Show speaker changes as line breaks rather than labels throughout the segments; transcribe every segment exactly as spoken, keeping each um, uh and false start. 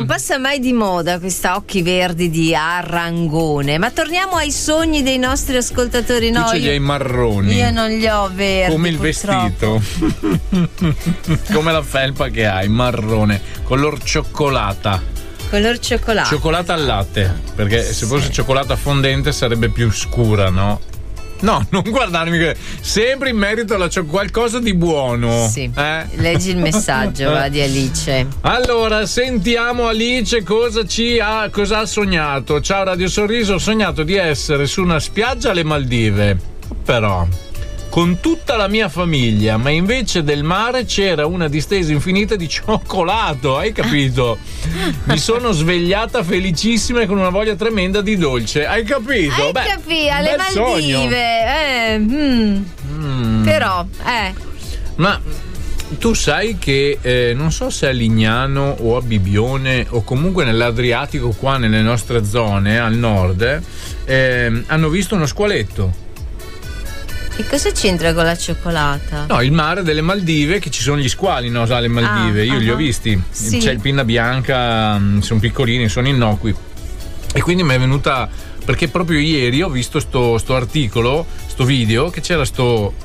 non passa mai di moda questa occhi verdi di Arangone. Ma torniamo ai sogni dei nostri ascoltatori.
Tu
no,
ce li
io,
hai marroni.
Io non li ho verdi.
Come il
purtroppo.
vestito. Come la felpa che hai, marrone, color cioccolata.
Color cioccolato.
Cioccolata al latte, perché se fosse cioccolata fondente sarebbe più scura, no? No, non guardarmi, sempre in merito alla cioccolata, qualcosa di buono.
Sì.
Eh?
Leggi il messaggio va, di Alice.
Allora, sentiamo Alice cosa ci ha, cosa ha sognato. Ciao Radio Sorriso, ho sognato di essere su una spiaggia alle Maldive, però con tutta la mia famiglia, ma invece del mare c'era una distesa infinita di cioccolato, hai capito? Mi sono svegliata felicissima e con una voglia tremenda di dolce, hai capito?
Hai
Beh,
capito, alle
Maldive.
Maldive. Eh, mm. Mm. Però, eh.
Ma tu sai che eh, non so se a Lignano o a Bibione o comunque nell'Adriatico, qua nelle nostre zone al nord, eh, hanno visto uno squaletto.
E cosa c'entra con la cioccolata?
No, il mare delle Maldive, che ci sono gli squali, no, alle Maldive,
ah,
io uh-huh. li ho visti.
Sì.
C'è il pinna bianca, sono piccolini, sono innocui. E quindi mi è venuta, perché proprio ieri ho visto sto, sto articolo, sto video, che c'era sto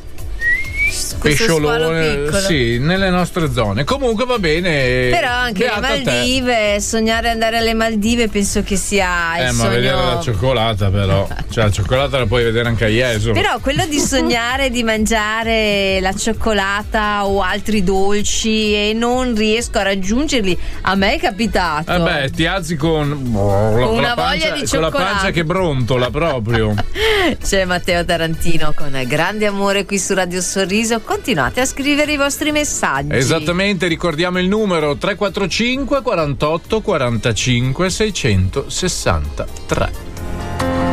pesciolone, sì, nelle nostre zone. Comunque va bene.
Però anche le Maldive, sognare andare alle Maldive penso che sia il
eh,
sogno.
Ma vedere la cioccolata, però, cioè la cioccolata la puoi vedere anche a Jesolo.
Però quello di sognare di mangiare la cioccolata o altri dolci e non riesco a raggiungerli, a me è capitato.
Eh beh, ti alzi con, oh,
con
con
una
la pancia,
voglia di
con la
cioccolata.
pancia che brontola proprio.
C'è Matteo Tarantino con grande amore qui su Radio Sorriso. Continuate a scrivere i vostri messaggi.
Esattamente, ricordiamo il numero tre quattro cinque quarantotto quarantacinque seicentosessantatré.